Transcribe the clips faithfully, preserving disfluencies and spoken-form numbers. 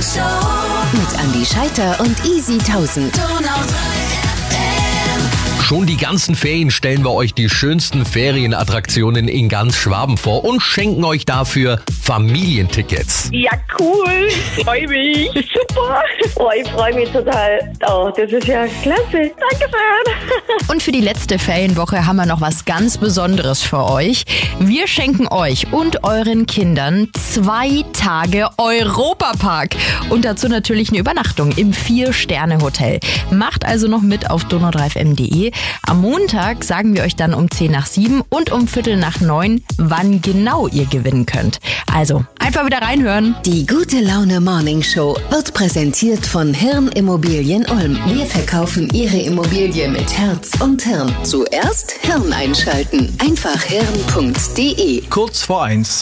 Show mit Andi Scheiter und Easy tausend. Schon die ganzen Ferien stellen wir euch die schönsten Ferienattraktionen in ganz Schwaben vor und schenken euch dafür Familientickets. Ja, cool. Ich freue mich. Super. Oh, ich freue mich total. Oh, das ist ja klasse. Dankeschön. Und für die letzte Ferienwoche haben wir noch was ganz Besonderes für euch. Wir schenken euch und euren Kindern zwei Tage Europapark. Und dazu natürlich eine Übernachtung im Vier-Sterne-Hotel. Macht also noch mit auf donau drei f m punkt d e. Am Montag sagen wir euch dann um zehn nach sieben und um Viertel nach neun, wann genau ihr gewinnen könnt. Also, einfach wieder reinhören. Die Gute Laune Morning Show wird präsentiert von Hirn Immobilien Ulm. Wir verkaufen Ihre Immobilie mit Herz und Hirn. Zuerst Hirn einschalten. Einfach hirn punkt d e. Kurz vor eins.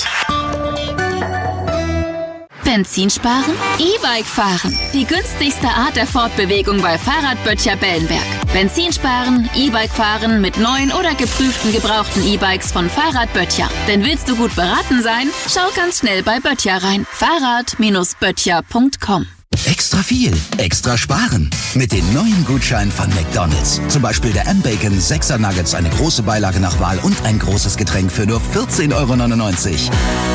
Benzin sparen? E-Bike fahren. Die günstigste Art der Fortbewegung bei Fahrradböttcher Bellenberg. Benzin sparen, E-Bike fahren mit neuen oder geprüften gebrauchten E-Bikes von Fahrradböttcher. Denn willst du gut beraten sein? Schau ganz schnell bei Böttcher rein. Fahrrad Böttcher punkt com. Extra viel, extra sparen. Mit den neuen Gutscheinen von McDonald's. Zum Beispiel der M-Bacon sechser Nuggets, eine große Beilage nach Wahl und ein großes Getränk für nur vierzehn Euro neunundneunzig.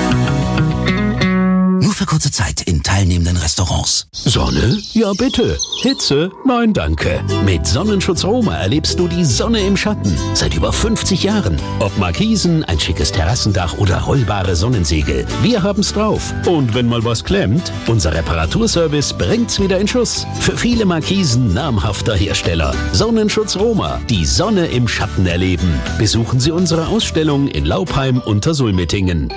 Nur für kurze Zeit in teilnehmenden Restaurants. Sonne? Ja bitte. Hitze? Nein, danke. Mit Sonnenschutz Roma erlebst du die Sonne im Schatten. Seit über fünfzig Jahren. Ob Markisen, ein schickes Terrassendach oder rollbare Sonnensegel. Wir haben's drauf. Und wenn mal was klemmt, unser Reparaturservice bringt's wieder in Schuss. Für viele Markisen namhafter Hersteller. Sonnenschutz Roma. Die Sonne im Schatten erleben. Besuchen Sie unsere Ausstellung in Laupheim unter Sulmettingen.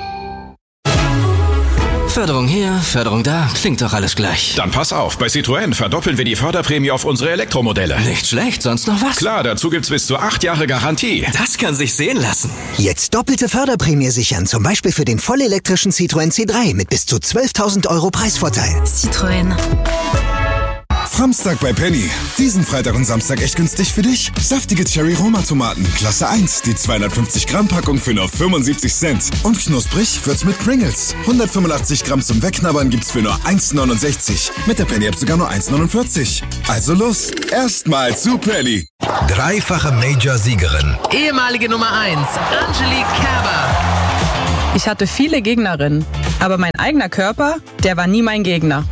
Förderung hier, Förderung da, klingt doch alles gleich. Dann pass auf, bei Citroën verdoppeln wir die Förderprämie auf unsere Elektromodelle. Nicht schlecht, sonst noch was? Klar, dazu gibt's bis zu acht Jahre Garantie. Das kann sich sehen lassen. Jetzt doppelte Förderprämie sichern, zum Beispiel für den vollelektrischen Citroën C drei mit bis zu zwölftausend Euro Preisvorteil. Citroën. Samstag bei Penny. Diesen Freitag und Samstag echt günstig für dich. Saftige Cherry-Roma-Tomaten, Klasse eins, die zweihundertfünfzig Gramm Packung für nur fünfundsiebzig Cent. Und knusprig wird's mit Pringles. hundertfünfundachtzig Gramm zum Wegknabbern gibt's für nur eins neunundsechzig. Mit der Penny-App sogar nur eins neunundvierzig. Also los, erstmal zu Penny. Dreifache Major-Siegerin. Ehemalige Nummer eins, Angelique Kerber. Ich hatte viele Gegnerinnen, aber mein eigener Körper, der war nie mein Gegner.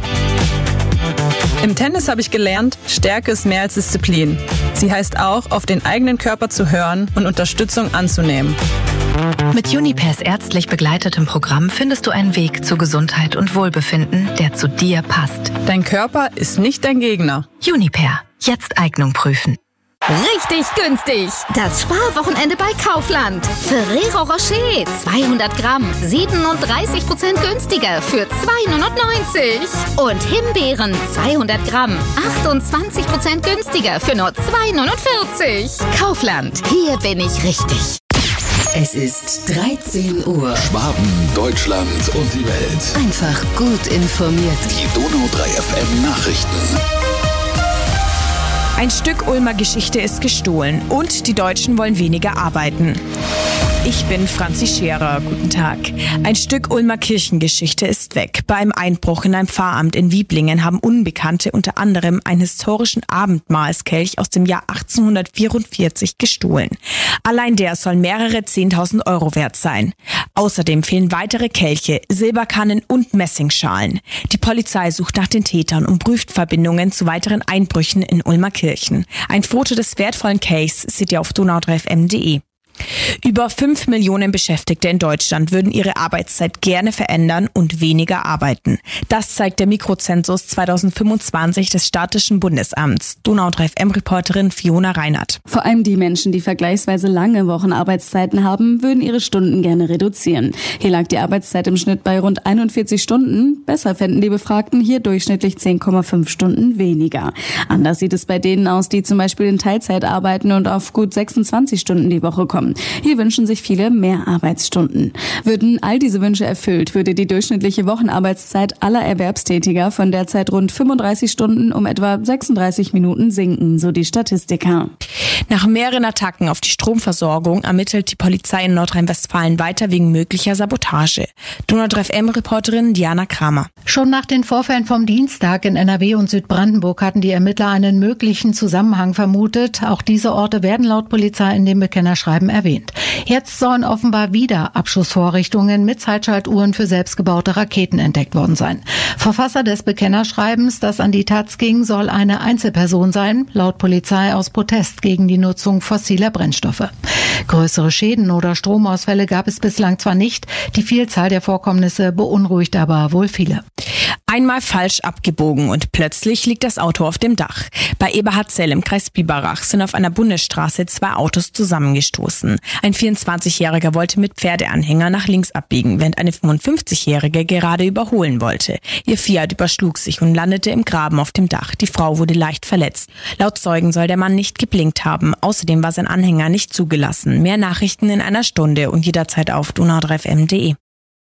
Im Tennis habe ich gelernt, Stärke ist mehr als Disziplin. Sie heißt auch, auf den eigenen Körper zu hören und Unterstützung anzunehmen. Mit Junipers ärztlich begleitetem Programm findest du einen Weg zu Gesundheit und Wohlbefinden, der zu dir passt. Dein Körper ist nicht dein Gegner. Juniper. Jetzt Eignung prüfen. Richtig günstig. Das Sparwochenende bei Kaufland. Ferrero Rocher zweihundert Gramm, siebenunddreißig Prozent günstiger für zwei neunundneunzig. Und Himbeeren zweihundert Gramm, achtundzwanzig Prozent günstiger für nur zwei neunundvierzig. Kaufland, hier bin ich richtig. Es ist dreizehn Uhr. Schwaben, Deutschland und die Welt. Einfach gut informiert. Die Donau drei F M Nachrichten. Ein Stück Ulmer Geschichte ist gestohlen und die Deutschen wollen weniger arbeiten. Ich bin Franzi Scherer. Guten Tag. Ein Stück Ulmer Kirchengeschichte ist weg. Beim Einbruch in ein Pfarramt in Wieblingen haben Unbekannte unter anderem einen historischen Abendmahlskelch aus dem Jahr achtzehnhundertvierundvierzig gestohlen. Allein der soll mehrere zehntausend Euro wert sein. Außerdem fehlen weitere Kelche, Silberkannen und Messingschalen. Die Polizei sucht nach den Tätern und prüft Verbindungen zu weiteren Einbrüchen in Ulmer Kirchen. Ein Foto des wertvollen Kelchs seht ihr auf donau drei f m punkt d e. Über fünf Millionen Beschäftigte in Deutschland würden ihre Arbeitszeit gerne verändern und weniger arbeiten. Das zeigt der Mikrozensus zweitausendfünfundzwanzig des Statistischen Bundesamts. donau drei F M-Reporterin Fiona Reinhardt. Vor allem die Menschen, die vergleichsweise lange Wochenarbeitszeiten haben, würden ihre Stunden gerne reduzieren. Hier lag die Arbeitszeit im Schnitt bei rund einundvierzig Stunden. Besser fänden die Befragten hier durchschnittlich zehn Komma fünf Stunden weniger. Anders sieht es bei denen aus, die zum Beispiel in Teilzeit arbeiten und auf gut sechsundzwanzig Stunden die Woche kommen. Hier wünschen sich viele mehr Arbeitsstunden. Würden all diese Wünsche erfüllt, würde die durchschnittliche Wochenarbeitszeit aller Erwerbstätiger von derzeit rund fünfunddreißig Stunden um etwa sechsunddreißig Minuten sinken, so die Statistiker. Nach mehreren Attacken auf die Stromversorgung ermittelt die Polizei in Nordrhein-Westfalen weiter wegen möglicher Sabotage. Donau drei F M-Reporterin Diana Kramer. Schon nach den Vorfällen vom Dienstag in N R W und Südbrandenburg hatten die Ermittler einen möglichen Zusammenhang vermutet. Auch diese Orte werden laut Polizei in dem Bekennerschreiben erwähnt. Jetzt sollen offenbar wieder Abschussvorrichtungen mit Zeitschaltuhren für selbstgebaute Raketen entdeckt worden sein. Verfasser des Bekennerschreibens, das an die Taz ging, soll eine Einzelperson sein, laut Polizei aus Protest gegen die Nutzung fossiler Brennstoffe. Größere Schäden oder Stromausfälle gab es bislang zwar nicht, die Vielzahl der Vorkommnisse beunruhigt aber wohl viele. Einmal falsch abgebogen und plötzlich liegt das Auto auf dem Dach. Bei Eberhardzell im Kreis Biberach sind auf einer Bundesstraße zwei Autos zusammengestoßen. Ein vierundzwanzigjähriger wollte mit Pferdeanhänger nach links abbiegen, während eine fünfundfünfzigjährige gerade überholen wollte. Ihr Fiat überschlug sich und landete im Graben auf dem Dach. Die Frau wurde leicht verletzt. Laut Zeugen soll der Mann nicht geblinkt haben. Außerdem war sein Anhänger nicht zugelassen. Mehr Nachrichten in einer Stunde und jederzeit auf donau drei f m punkt de.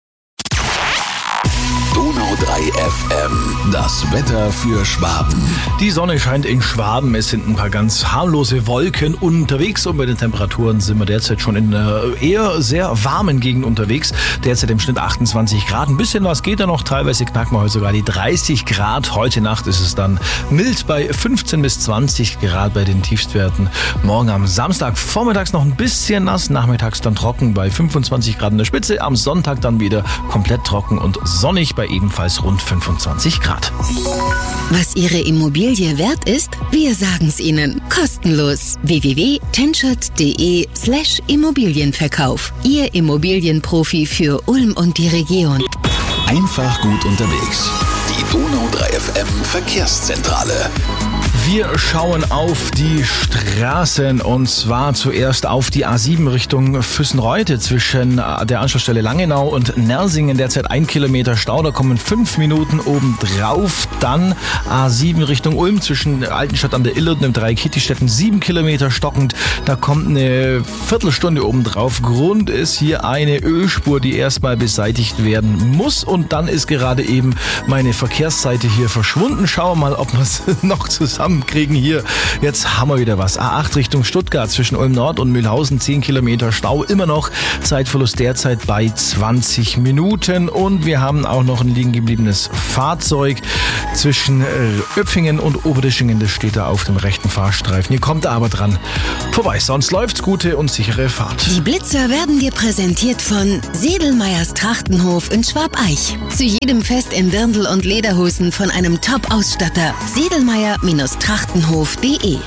Donau drei F M, das Wetter für Schwaben. Die Sonne scheint in Schwaben, es sind ein paar ganz harmlose Wolken unterwegs und bei den Temperaturen sind wir derzeit schon in einer eher sehr warmen Gegend unterwegs. Derzeit im Schnitt achtundzwanzig Grad, ein bisschen was geht da noch, teilweise knacken wir heute sogar die dreißig Grad. Heute Nacht ist es dann mild bei fünfzehn bis zwanzig Grad bei den Tiefstwerten. Morgen am Samstag vormittags noch ein bisschen nass, nachmittags dann trocken bei fünfundzwanzig Grad in der Spitze. Am Sonntag dann wieder komplett trocken und sonnig bei ebenfalls rund fünfundzwanzig Grad. Was Ihre Immobilie wert ist, wir sagen's Ihnen. Kostenlos. w w w punkt tenschert punkt de slash Immobilienverkauf. Ihr Immobilienprofi für Ulm und die Region. Einfach gut unterwegs. Die Donau drei F M Verkehrszentrale. Wir schauen auf die Straßen und zwar zuerst auf die A sieben Richtung Füssenreute zwischen der Anschlussstelle Langenau und Nersingen. Derzeit ein Kilometer Stau, da kommen fünf Minuten obendrauf. Dann A sieben Richtung Ulm zwischen Altenstadt an der Iller und dem Dreieck Hittistetten, sieben Kilometer stockend. Da kommt eine Viertelstunde obendrauf. Grund ist hier eine Ölspur, die erstmal beseitigt werden muss. Und dann ist gerade eben meine Verkehrsseite hier verschwunden. Schauen wir mal, ob wir es noch zusammen kriegen hier. Jetzt haben wir wieder was. A acht Richtung Stuttgart zwischen Ulm Nord und Mühlhausen, zehn Kilometer Stau. Immer noch Zeitverlust derzeit bei zwanzig Minuten. Und wir haben auch noch ein liegen gebliebenes Fahrzeug zwischen Öpfingen und Oberdischingen. Das steht da auf dem rechten Fahrstreifen. Ihr kommt da aber dran vorbei. Sonst läuft's. Gute und sichere Fahrt. Die Blitzer werden dir präsentiert von Sedelmeyers Trachtenhof in Schwabeich. Zu jedem Fest in Dirndl und Lederhosen von einem Top-Ausstatter. Sedelmeyer-Trachtenhof punkt de.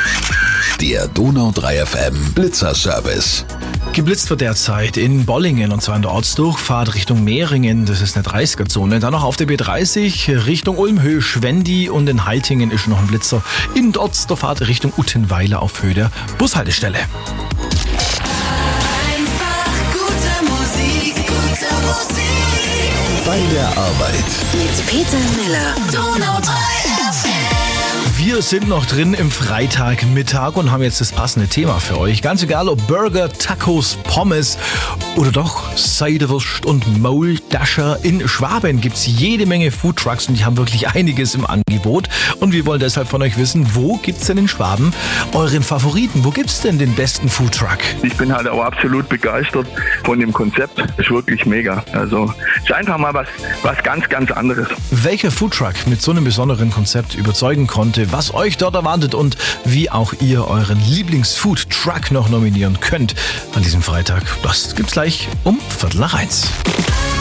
Der Donau drei F M Blitzerservice. Geblitzt wird derzeit in Bollingen und zwar in der Ortsdurchfahrt Richtung Mehringen. Das ist eine dreißiger-Zone. Dann noch auf der B dreißig Richtung Ulm, Höhe Schwendi und in Haltingen ist noch ein Blitzer in der Ortsdurchfahrt Richtung Uttenweiler auf Höhe der Bushaltestelle. Einfach gute Musik, gute Musik. Bei der Arbeit. Mit Peter Miller. Donau drei F M. Wir sind noch drin im Freitagmittag und haben jetzt das passende Thema für euch. Ganz egal, ob Burger, Tacos, Pommes oder doch Seidewurst und Maultascher. In Schwaben gibt es jede Menge Foodtrucks und die haben wirklich einiges im Angebot. Und wir wollen deshalb von euch wissen, wo gibt es denn in Schwaben euren Favoriten? Wo gibt es denn den besten Foodtruck? Ich bin halt auch absolut begeistert von dem Konzept. Das ist wirklich mega. Also es ist einfach mal was, was ganz, ganz anderes. Welcher Foodtruck mit so einem besonderen Konzept überzeugen konnte, was euch dort erwartet und wie auch ihr euren Lieblings-Food-Truck noch nominieren könnt an diesem Freitag. Das gibt's gleich um Viertel nach eins.